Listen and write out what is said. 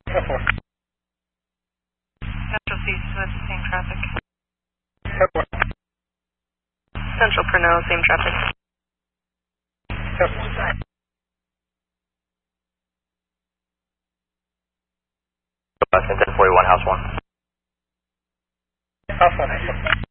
10-4. Central East with the same traffic. 10-4. Central Pernell, same traffic. 10-4. Boston 1041, House 1. House 1.